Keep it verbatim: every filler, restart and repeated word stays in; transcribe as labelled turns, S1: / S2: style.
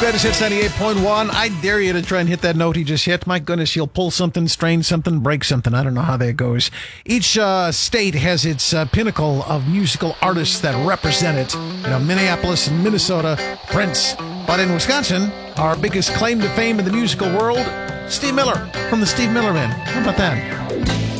S1: Greatest Hits ninety-eight point one. I dare you to try and hit that note he just hit. My goodness, he'll pull something, strain something, break something. I don't know how that goes. Each uh, state has its uh, pinnacle of musical artists that represent it. You know, Minneapolis and Minnesota, Prince. But in Wisconsin, our biggest claim to fame in the musical world, Steve Miller from the Steve Miller Band. How about that?